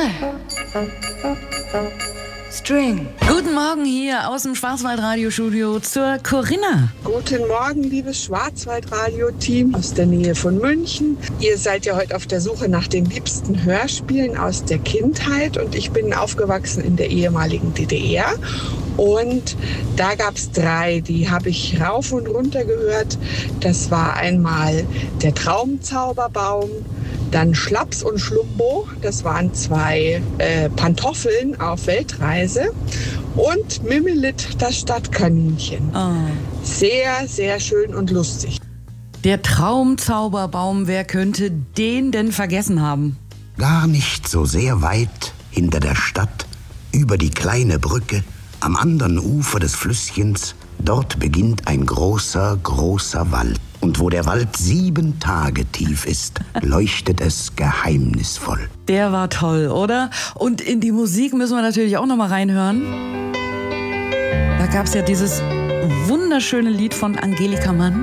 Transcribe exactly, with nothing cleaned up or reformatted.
Sonne. String. Guten Morgen hier aus dem Schwarzwaldradiostudio zur Corinna. Guten Morgen, liebes Schwarzwaldradio-Team aus der Nähe von München. Ihr seid ja heute auf der Suche nach den liebsten Hörspielen aus der Kindheit und ich bin aufgewachsen in der ehemaligen D D R. Und da gab es drei, die habe ich rauf und runter gehört. Das war einmal der Traumzauberbaum, dann Schlaps und Schlumbo, das waren zwei äh, Pantoffeln auf Weltreise, und Mimmelit, das Stadtkaninchen. Oh. Sehr, sehr schön und lustig. Der Traumzauberbaum, wer könnte den denn vergessen haben? Gar nicht so sehr weit hinter der Stadt, über die kleine Brücke, am anderen Ufer des Flüsschens, dort beginnt ein großer, großer Wald. Und wo der Wald sieben Tage tief ist, leuchtet es geheimnisvoll. Der war toll, oder? Und in die Musik müssen wir natürlich auch noch mal reinhören. Da gab es ja dieses wunderschöne Lied von Angelika Mann.